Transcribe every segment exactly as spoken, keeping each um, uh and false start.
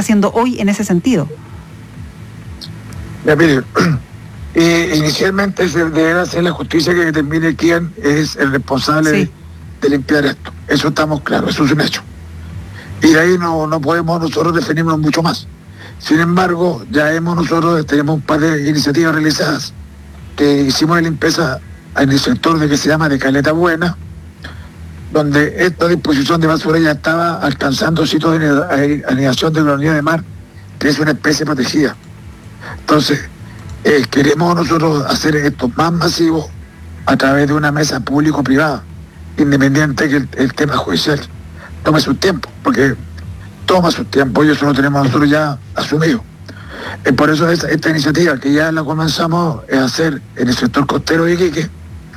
haciendo hoy en ese sentido? Ya, mire, eh, inicialmente se deberá hacer la justicia que determine quién es el responsable sí. de, de limpiar esto. Eso estamos claros, eso es un hecho. Y de ahí no, no podemos nosotros definirnos mucho más. Sin embargo, ya hemos nosotros, tenemos un par de iniciativas realizadas, que hicimos de limpieza en el sector de que se llama de Caleta Buena, donde esta disposición de basura ya estaba alcanzando sitios de anidación de la unidad de mar, que es una especie protegida. Entonces, eh, queremos nosotros hacer esto más masivo a través de una mesa público-privada, independiente que el, el tema judicial tome su tiempo, porque toma su tiempo y eso lo tenemos nosotros ya asumido. Eh, por eso esta, esta iniciativa que ya la comenzamos a hacer en el sector costero de Iquique,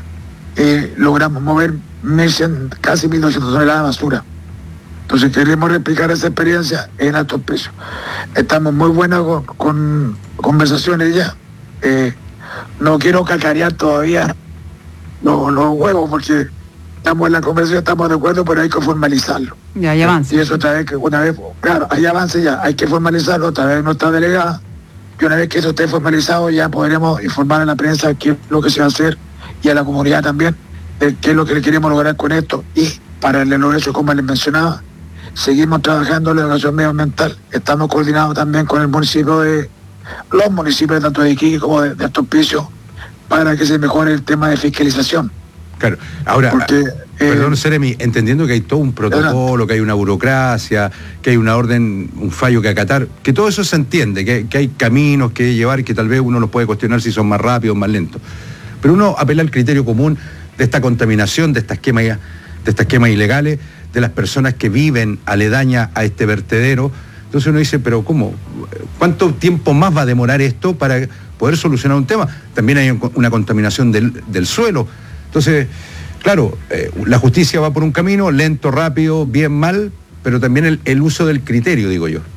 eh, logramos mover mil cien, casi mil doscientas toneladas de basura. Entonces queremos replicar esa experiencia en Alto Hospicio. Estamos muy buenas con, con conversaciones ya. Eh, no quiero cacarear todavía los, los huevos porque estamos en la conversación, estamos de acuerdo, pero hay que formalizarlo. Ya hay avance. Y eso otra vez, que una vez, claro, hay avance ya, hay que formalizarlo, otra vez no está delegada. Y una vez que eso esté formalizado ya podremos informar a la prensa qué es lo que se va a hacer y a la comunidad también de qué es lo que le queremos lograr con esto. Y para el logro, como les mencionaba, seguimos trabajando en la educación medioambiental. Estamos coordinados también con el municipio de, los municipios tanto de Iquique como de, de Alto Hospicio, para que se mejore el tema de fiscalización. Claro, ahora, Porque, eh, perdón, Seremi, entendiendo que hay todo un protocolo, que hay una burocracia, que hay una orden, un fallo que acatar, que todo eso se entiende, que, que hay caminos que llevar, que tal vez uno los puede cuestionar si son más rápidos o más lentos. Pero uno apela al criterio común de esta contaminación, de estas quemas, de estas quemas ilegales, de las personas que viven aledañas a este vertedero. Entonces uno dice, pero ¿cómo? ¿Cuánto tiempo más va a demorar esto para poder solucionar un tema? También hay una contaminación del, del suelo. Entonces, claro, eh, la justicia va por un camino, lento, rápido, bien, mal, pero también el, el uso del criterio, digo yo.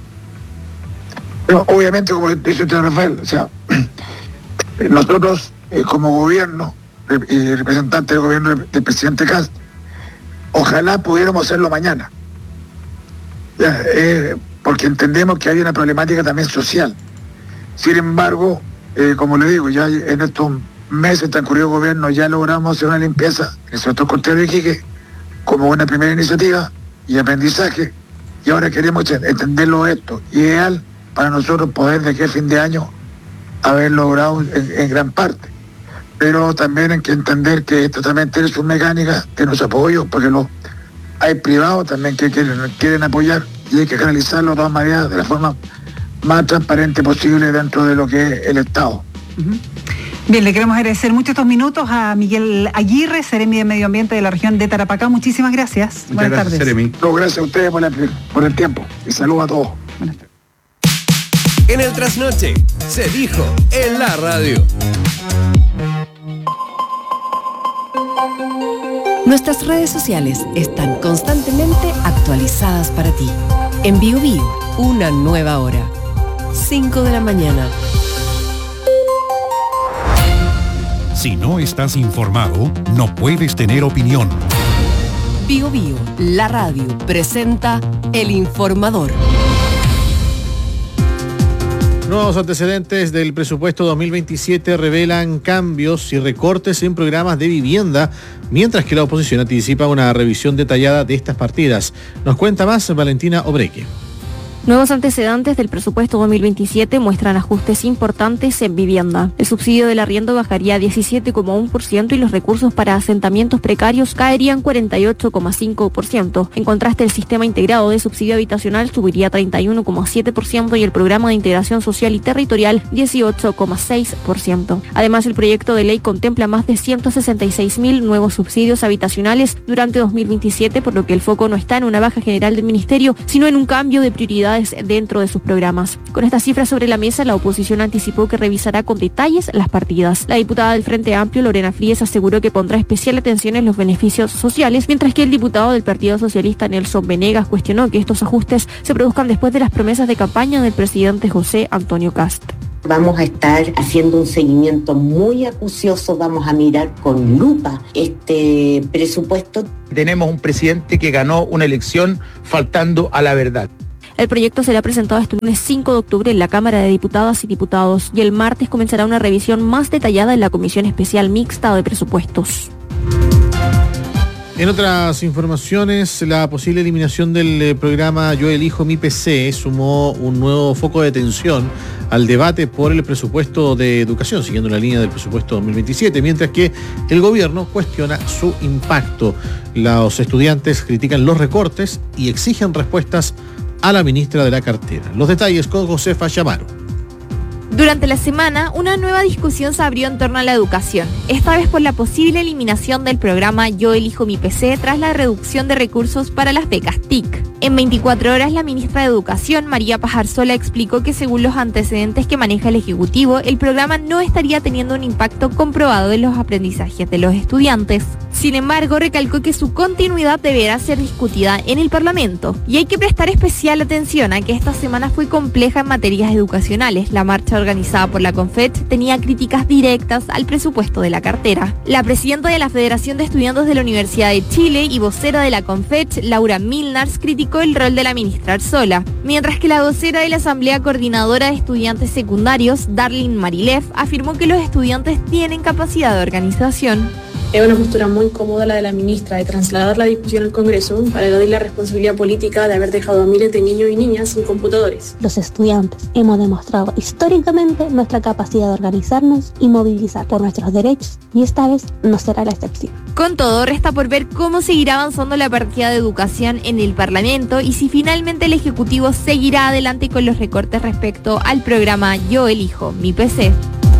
Pero obviamente, como dice usted, Rafael, o sea, nosotros eh, como gobierno y eh, representante del gobierno del presidente Kast, ojalá pudiéramos hacerlo mañana, ya, eh, porque entendemos que hay una problemática también social. Sin embargo, eh, como le digo, ya en estos meses transcurrido el gobierno ya logramos hacer una limpieza en el sector costero de Iquique como una primera iniciativa y aprendizaje, y ahora queremos entenderlo esto, ideal para nosotros poder de aquí a fin de año haber logrado en, en gran parte. Pero también hay que entender que esto también tiene sus mecánicas, tiene su apoyo, porque no, hay privados también que quieren, quieren apoyar y hay que canalizarlo de todas maneras de la forma más transparente posible dentro de lo que es el Estado. Uh-huh. Bien, le queremos agradecer mucho estos minutos a Miguel Aguirre, Seremi de Medio Ambiente de la región de Tarapacá. Muchísimas gracias. Muchas Buenas gracias, tardes. Seremi. No, gracias a ustedes por, la, por el tiempo y saludos a todos. Buenas tardes. En el trasnoche se dijo en la radio. Nuestras redes sociales están constantemente actualizadas para ti. En Bio Bio, una nueva hora. cinco de la mañana. Si no estás informado, no puedes tener opinión. Bio Bio, la radio, presenta El Informador. Nuevos antecedentes del presupuesto dos mil veintisiete revelan cambios y recortes en programas de vivienda, mientras que la oposición anticipa una revisión detallada de estas partidas. Nos cuenta más Valentina Obreque. Nuevos antecedentes del presupuesto dos mil veintisiete muestran ajustes importantes en vivienda. El subsidio del arriendo bajaría a diecisiete coma uno por ciento y los recursos para asentamientos precarios caerían cuarenta y ocho coma cinco por ciento. En contraste, el sistema integrado de subsidio habitacional subiría a treinta y uno coma siete por ciento y el programa de integración social y territorial dieciocho coma seis por ciento. Además, el proyecto de ley contempla más de ciento sesenta y seis mil nuevos subsidios habitacionales durante dos mil veintisiete, por lo que el foco no está en una baja general del ministerio, sino en un cambio de prioridad dentro de sus programas. Con estas cifras sobre la mesa, la oposición anticipó que revisará con detalles las partidas. La diputada del Frente Amplio, Lorena Fríes, aseguró que pondrá especial atención en los beneficios sociales, mientras que el diputado del Partido Socialista, Nelson Venegas, cuestionó que estos ajustes se produzcan después de las promesas de campaña del presidente José Antonio Kast. Vamos a estar haciendo un seguimiento muy acucioso, vamos a mirar con lupa este presupuesto. Tenemos un presidente que ganó una elección faltando a la verdad. El proyecto será presentado este lunes cinco de octubre en la Cámara de Diputadas y Diputados y el martes comenzará una revisión más detallada en la Comisión Especial Mixta de Presupuestos. En otras informaciones, la posible eliminación del eh, programa Yo Elijo Mi P C sumó un nuevo foco de tensión al debate por el presupuesto de educación, siguiendo la línea del presupuesto dos mil veintisiete, mientras que el gobierno cuestiona su impacto. Los estudiantes critican los recortes y exigen respuestas a la ministra de la cartera. Los detalles con Josefa Chamaro. Durante la semana, una nueva discusión se abrió en torno a la educación, esta vez por la posible eliminación del programa Yo Elijo Mi P C tras la reducción de recursos para las becas T I C. En veinticuatro horas, la ministra de Educación, María Pajarsola, explicó que según los antecedentes que maneja el Ejecutivo, el programa no estaría teniendo un impacto comprobado en los aprendizajes de los estudiantes. Sin embargo, recalcó que su continuidad deberá ser discutida en el Parlamento. Y hay que prestar especial atención a que esta semana fue compleja en materias educacionales. La marcha organizada por la CONFECH tenía críticas directas al presupuesto de la cartera. La presidenta de la Federación de Estudiantes de la Universidad de Chile y vocera de la CONFECH, Laura Milnars, criticó el rol de la ministra Arzola, mientras que la vocera de la Asamblea Coordinadora de Estudiantes Secundarios, Darlene Marilev, afirmó que los estudiantes tienen capacidad de organización. Es una postura muy cómoda la de la ministra de trasladar la discusión al Congreso para evadir la responsabilidad política de haber dejado a miles de niños y niñas sin computadores. Los estudiantes hemos demostrado históricamente nuestra capacidad de organizarnos y movilizar por nuestros derechos, y esta vez no será la excepción. Con todo, resta por ver cómo seguirá avanzando la partida de educación en el Parlamento y si finalmente el Ejecutivo seguirá adelante con los recortes respecto al programa Yo Elijo Mi P C.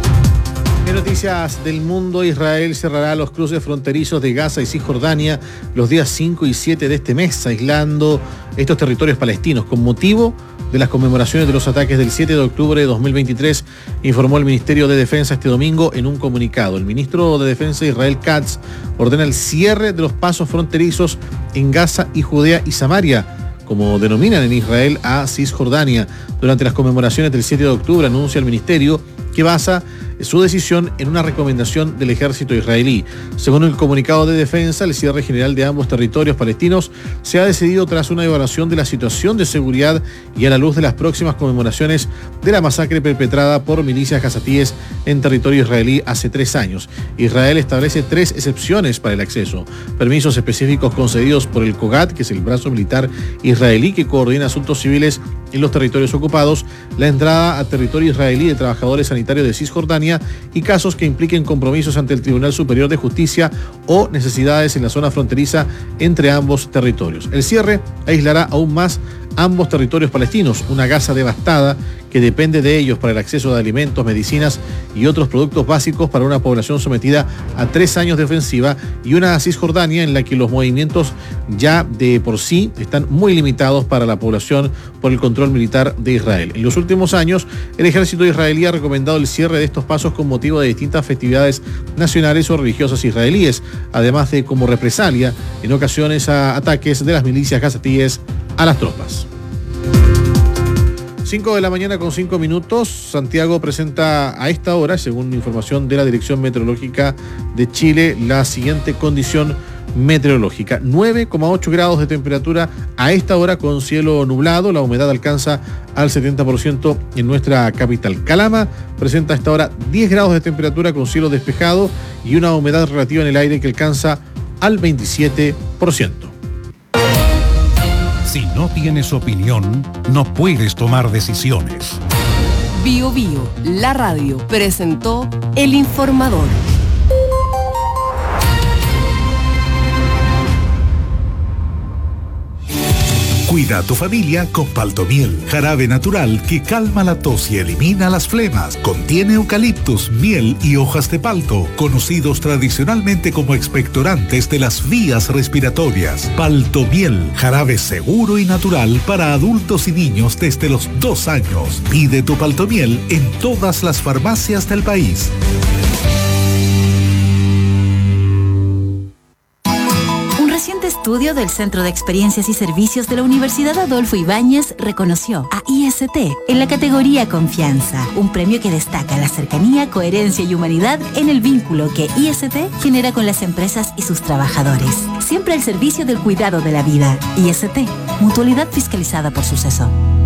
En noticias del mundo, Israel cerrará los cruces fronterizos de Gaza y Cisjordania los días cinco y siete de este mes, aislando estos territorios palestinos con motivo de las conmemoraciones de los ataques del siete de octubre de dos mil veintitrés, informó el Ministerio de Defensa este domingo en un comunicado. El ministro de Defensa, Israel Katz, ordena el cierre de los pasos fronterizos en Gaza y Judea y Samaria, como denominan en Israel a Cisjordania. Durante las conmemoraciones del siete de octubre, anuncia el ministerio que basa su decisión en una recomendación del ejército israelí. Según el comunicado de defensa, el cierre general de ambos territorios palestinos se ha decidido tras una evaluación de la situación de seguridad y a la luz de las próximas conmemoraciones de la masacre perpetrada por milicias gazatíes en territorio israelí hace tres años. Israel establece tres excepciones para el acceso: permisos específicos concedidos por el COGAT, que es el brazo militar israelí que coordina asuntos civiles en los territorios ocupados, la entrada a territorio israelí de trabajadores sanitarios de Cisjordania y casos que impliquen compromisos ante el Tribunal Superior de Justicia o necesidades en la zona fronteriza entre ambos territorios. El cierre aislará aún más ambos territorios palestinos, una Gaza devastada que depende de ellos para el acceso de alimentos, medicinas y otros productos básicos para una población sometida a tres años de ofensiva, y una Cisjordania en la que los movimientos ya de por sí están muy limitados para la población por el control militar de Israel. En los últimos años, el ejército israelí ha recomendado el cierre de estos pasos con motivo de distintas festividades nacionales o religiosas israelíes, además de como represalia en ocasiones a ataques de las milicias gazatíes a las tropas. cinco de la mañana con cinco minutos. Santiago presenta a esta hora, según información de la Dirección Meteorológica de Chile, la siguiente condición meteorológica: nueve coma ocho grados de temperatura a esta hora con cielo nublado. La humedad alcanza al setenta por ciento en nuestra capital. Calama presenta a esta hora diez grados de temperatura con cielo despejado y una humedad relativa en el aire que alcanza al veintisiete por ciento. Si no tienes opinión, no puedes tomar decisiones. Bio Bio, la radio, presentó El Informador. Cuida a tu familia con Paltomiel, jarabe natural que calma la tos y elimina las flemas. Contiene eucaliptus, miel y hojas de palto, conocidos tradicionalmente como expectorantes de las vías respiratorias. Paltomiel, jarabe seguro y natural para adultos y niños desde los dos años. Pide tu Paltomiel en todas las farmacias del país. Estudio del Centro de Experiencias y Servicios de la Universidad Adolfo Ibáñez reconoció a I S T en la categoría Confianza, un premio que destaca la cercanía, coherencia y humanidad en el vínculo que I S T genera con las empresas y sus trabajadores. Siempre al servicio del cuidado de la vida. I S T, mutualidad fiscalizada por Suceso.